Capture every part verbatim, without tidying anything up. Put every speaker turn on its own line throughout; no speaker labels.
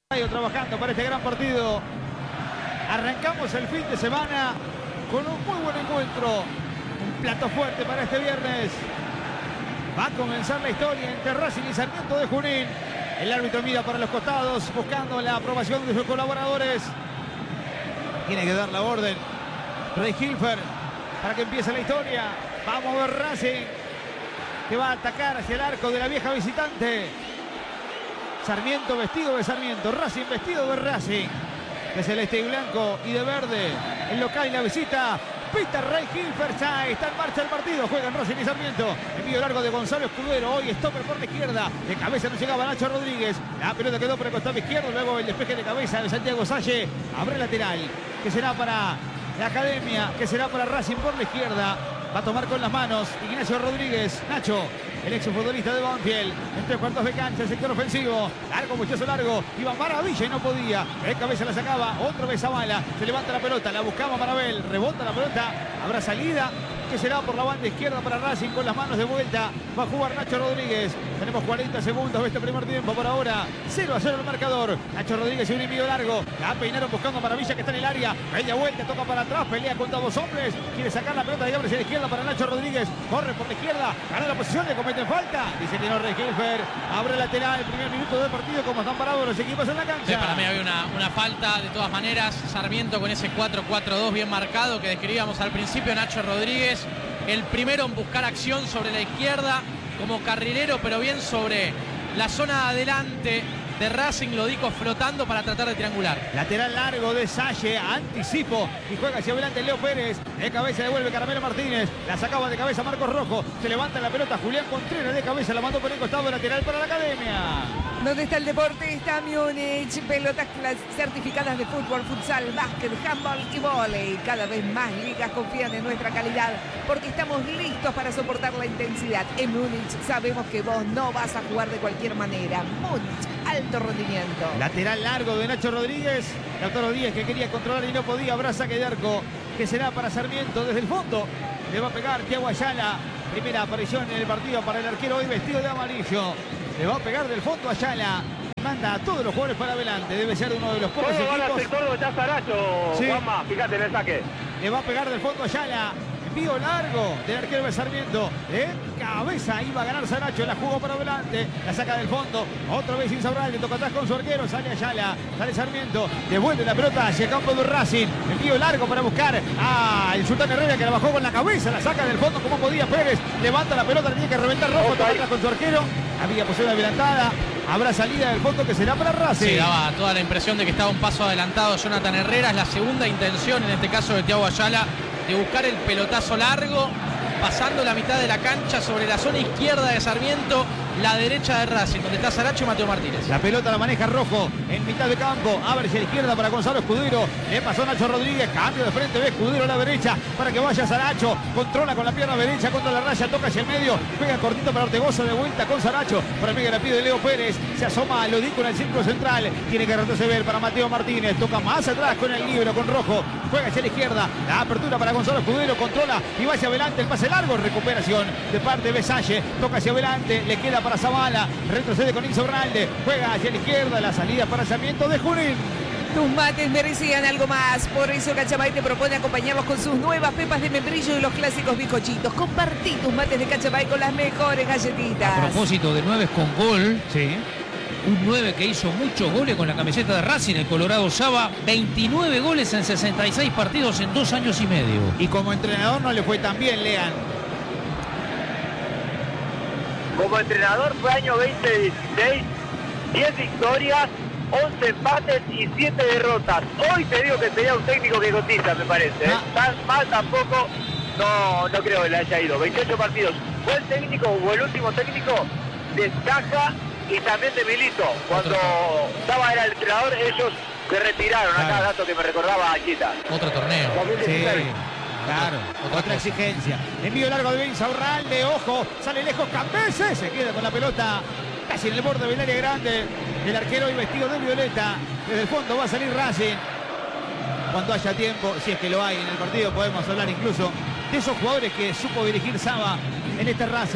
Trabajando para este gran partido. Arrancamos el fin de semana con un muy buen encuentro, un plato fuerte para este viernes. Va a comenzar la historia entre Racing y Sarmiento de Junín. El árbitro mira para los costados buscando la aprobación de sus colaboradores. Tiene que dar la orden Rey Hilfer para que empiece la historia. Vamos a ver Racing que va a atacar hacia el arco de la vieja visitante. Sarmiento vestido de Sarmiento, Racing vestido de Racing, de celeste y blanco y de verde. El local y la visita. Pita Rey Hilfer, ya está en marcha el partido. Juegan Racing y Sarmiento. Envío largo de Gonzalo Escudero. Hoy stopper por la izquierda. De cabeza no llegaba Nacho Rodríguez. La pelota quedó por el costado izquierdo. Luego el despeje de cabeza de Santiago Salle. Abre lateral. Que será para la Academia. Que será para Racing por la izquierda. Va a tomar con las manos Ignacio Rodríguez. Nacho, el exfutbolista de Banfield. En tres cuartos de cancha, el sector ofensivo. Largo, muchacho largo. Iba maravilla y no podía. De cabeza la sacaba. Otra vez Zavala. Se levanta la pelota. La buscaba Marabel. Rebota la pelota. Habrá salida. Que será por la banda izquierda para Racing con las manos de vuelta. Va a jugar Nacho Rodríguez. Tenemos cuarenta segundos de este primer tiempo por ahora. cero a cero el marcador. Nacho Rodríguez y un envío largo. La peinaron buscando a Maravilla que está en el área. Media vuelta, toca para atrás. Pelea contra dos hombres. Quiere sacar la pelota y abre hacia la izquierda para Nacho Rodríguez. Corre por la izquierda. Gana la posición. Le cometen falta. Dice que no Rey Hilfer. Abre lateral. El primer minuto del partido. Como están parados los equipos en la cancha.
Sí, para mí había una, una falta de todas maneras. Sarmiento con ese cuatro cuatro dos bien marcado que describíamos al principio. Nacho Rodríguez. El primero en buscar acción sobre la izquierda como carrilero, pero bien sobre la zona adelante de Racing. Lodico flotando para tratar de triangular.
Lateral largo de Salle, anticipo y juega hacia adelante Leo Pérez. De cabeza devuelve Caramelo Martínez. La sacaba de cabeza Marcos Rojo. Se levanta la pelota Julián Contreras de cabeza. La mandó por el costado lateral para la Academia.
¿Dónde está el deporte? Está Múnich. Pelotas certificadas de fútbol, futsal, básquet, handball y vóley. Cada vez más ligas confían en nuestra calidad porque estamos listos para soportar la intensidad. En Múnich sabemos que vos no vas a jugar de cualquier manera. Múnich, alto rendimiento.
Lateral largo de Nacho Rodríguez. Lautaro Díaz que quería controlar y no podía. Habrá saque de arco que será para Sarmiento desde el fondo. Le va a pegar Thiago Ayala. Primera aparición en el partido para el arquero hoy vestido de amarillo. Le va a pegar del fondo Ayala. Manda a todos los jugadores para adelante. Debe ser uno de los pocos
¿Cómo
equipos.
van al sector donde está Saracho,
Sí.
Juanma? Fíjate en el saque.
Le va a pegar del fondo Ayala. Envío largo del arquero de Sarmiento. De cabeza iba a ganar Saracho. La jugó para adelante. La saca del fondo. Otra vez Insaurralde. Toca atrás con su arquero. Sale Ayala. Sale Sarmiento. Devuelve la pelota hacia el campo de Racing. Envío largo para buscar a el Sultán Herrera que la bajó con la cabeza. La saca del fondo como podía Pérez. Levanta la pelota. Tenía que reventar Rojo. Toca atrás con su arquero. Había posición adelantada. Habrá salida del fondo que será para Racing.
Sí, daba toda la impresión de que estaba un paso adelantado Jonathan Herrera. Es la segunda intención, en este caso de Thiago Ayala, de buscar el pelotazo largo, pasando la mitad de la cancha sobre la zona izquierda de Sarmiento, la derecha de Racing, donde está Saracho y Mateo Martínez.
La pelota la maneja Rojo en mitad de campo. Abre hacia la izquierda para Gonzalo Escudero. Le pasó Nacho Rodríguez. Cambio de frente. Ve Escudero a la derecha para que vaya Saracho. Controla con la pierna derecha contra la raya. Toca hacia el medio. Pega cortito para Ortegoza. De vuelta con Saracho. Para mí que la pide Leo Pérez. Se asoma a Lodico en el círculo central. Tiene que retroceder para Mateo Martínez. Toca más atrás con el libro con Rojo. Juega hacia la izquierda. La apertura para Gonzalo Escudero. Controla y va hacia adelante. El pase largo. Recuperación de parte de Salle. Toca hacia adelante. Le queda para Zavala, retrocede con Insaurralde, juega hacia la izquierda, la salida para Sarmiento de Junín.
Tus mates merecían algo más, por eso Cachabay te propone acompañarlos con sus nuevas pepas de membrillo y los clásicos bizcochitos. Compartí tus mates de Cachabay con las mejores galletitas.
A propósito de nueve con gol,
Sí.
un nueve que hizo muchos goles con la camiseta de Racing, el Colorado Saba, veintinueve goles en sesenta y seis partidos en dos años y medio.
Y como entrenador no le fue tan bien, Lean.
Como entrenador fue año veinte dieciséis, diez victorias, once empates y siete derrotas. Hoy te digo que sería un técnico que cotiza, me parece. ¿eh?
Ah.
Tan mal tampoco, no, no creo que le haya ido. veintiocho partidos. Fue el técnico, o el último técnico de Caja y también de Milito. Cuando Saba era el entrenador, ellos se retiraron.
Claro.
Acá dato que me recordaba a Chita.
Otro torneo.
dos mil dieciséis.
Claro,
Otra
otra,
cosa.
exigencia. Envío largo de Insaurralde, ojo, sale lejos Cambese, se queda con la pelota casi en el borde del área grande. El arquero y vestido de violeta. Desde el fondo va a salir Racing. Cuando haya tiempo, si es que lo hay en el partido, podemos hablar incluso de esos jugadores que supo dirigir Saba en este Racing.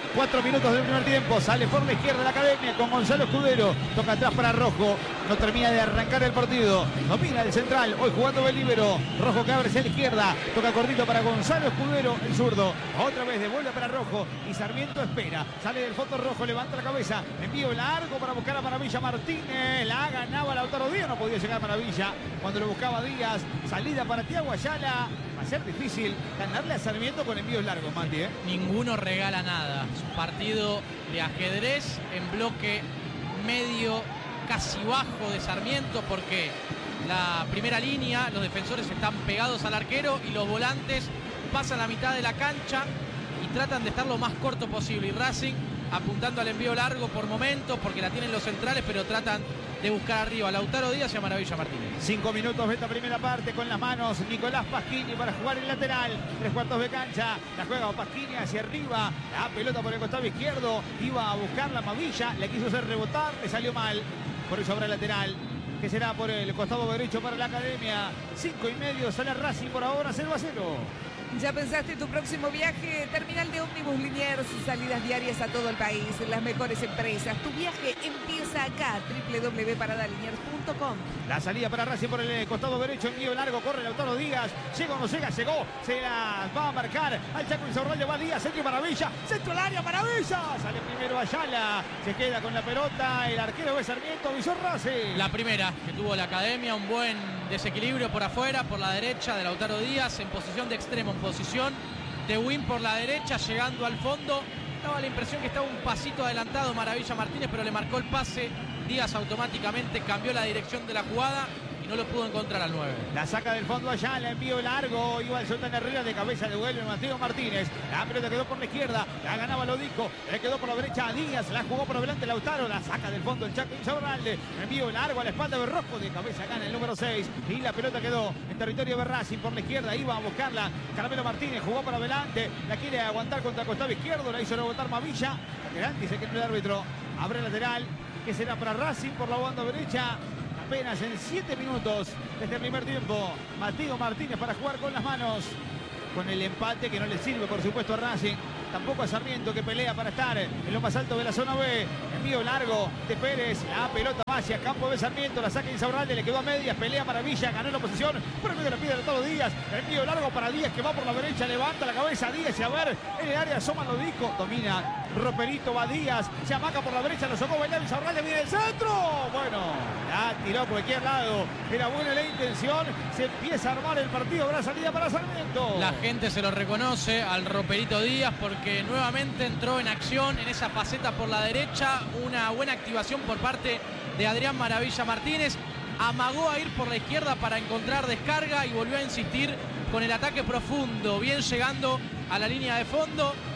Cuatro minutos del primer tiempo. Sale por la izquierda la Academia con Gonzalo Escudero. Toca atrás para Rojo. No termina de arrancar el partido. Domina el central. Hoy jugando el líbero. Rojo que abre hacia la izquierda. Toca cortito para Gonzalo Escudero. El zurdo. Otra vez devuelve para Rojo. Y Sarmiento espera. Sale del fondo Rojo. Levanta la cabeza. Envío largo para buscar a Maravilla Martínez. La ganaba Lautaro Díaz. No podía llegar a Maravilla cuando lo buscaba Díaz. Salida para Thiago Ayala. Va a ser difícil ganarle a Sarmiento con envíos largos, Mati, ¿eh?
Ninguno regala nada. Es un partido de ajedrez en bloque medio, casi bajo de Sarmiento, porque la primera línea, los defensores están pegados al arquero y los volantes pasan la mitad de la cancha y tratan de estar lo más corto posible. Y Racing apuntando al envío largo por momentos, porque la tienen los centrales, pero tratan de buscar arriba a Lautaro Díaz y a Maravilla Martínez.
Cinco minutos de esta primera parte con las manos Nicolás Pasquini para jugar el lateral. Tres cuartos de cancha. La juega Pasquini hacia arriba. La pelota por el costado izquierdo. Iba a buscar la Mavilla. Le quiso hacer rebotar. Le salió mal. Por eso habrá el lateral, que será por el costado derecho para la Academia. Cinco y medio. Sale Racing por ahora cero a cero.
¿Ya pensaste tu próximo viaje? Terminal de ómnibus Liniers, salidas diarias a todo el país, las mejores empresas. Tu viaje empieza acá, doble u doble u doble u punto parada liniers punto com.
La salida para Racing por el costado derecho, envío largo, corre Lautaro Díaz. Llega o no llega, llegó, se la va a marcar al Chaco Insaurralde, va Díaz, centro y Maravilla, centro al área, Maravilla. Sale primero Ayala, se queda con la pelota, el arquero de Sarmiento, visó Racing.
La primera que tuvo la Academia, un buen desequilibrio por afuera, por la derecha de Lautaro Díaz, en posición de extremo, en posición de win por la derecha, llegando al fondo. Daba la impresión que estaba un pasito adelantado Maravilla Martínez, pero le marcó el pase. Díaz automáticamente cambió la dirección de la jugada y no lo pudo encontrar al nueve.
La saca del fondo allá, la envío largo, iba el Sultán Herrera, de cabeza devuelve Mateo Martínez. La pelota quedó por la izquierda, la ganaba Lodico, le quedó por la derecha a Díaz, la jugó por delante Lautaro, la saca del fondo el Chaco Insaurralde. Envío largo a la espalda de Rojo, de cabeza gana el número seis y la pelota quedó en territorio de Racing por la izquierda, iba a buscarla Caramelo Martínez, jugó por adelante, la quiere aguantar contra el costado izquierdo, la hizo rebotar Mavilla. Lateral, dice que no el árbitro, abre lateral, que será para Racing por la banda derecha. Apenas en siete minutos de este primer tiempo. Mateo Martínez para jugar con las manos. Con el empate que no le sirve, por supuesto, a Racing. Tampoco a Sarmiento, que pelea para estar en lo más alto de la zona B. Envío largo de Pérez. La pelota va hacia campo de Sarmiento. La saca Insaurralde, le quedó a medias. Pelea Maravilla, ganó la posición. Pero medio la pide de todos los días. Envío largo para Díaz, que va por la derecha. Levanta la cabeza Díaz y a ver en el área asoma lo dijo. Domina Roperito, va Díaz. Se amaca por la derecha. Lo sacó bailar Insaurralde. Viene el centro. Bueno, la tiró por cualquier lado. Era buena la intención. Se empieza a armar el partido. Habrá salida para Sarmiento.
La gente se lo reconoce al Roperito Díaz porque nuevamente entró en acción en esa faceta por la derecha. Una buena activación por parte de Adrián Maravilla Martínez. Amagó a ir por la izquierda para encontrar descarga y volvió a insistir con el ataque profundo. Bien llegando a la línea de fondo.